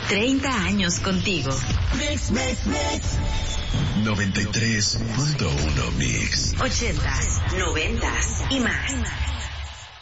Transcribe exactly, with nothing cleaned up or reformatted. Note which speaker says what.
Speaker 1: treinta años contigo.
Speaker 2: Mix, mix, mix.
Speaker 3: noventa y tres punto uno Mix.
Speaker 1: ochentas, noventas y más.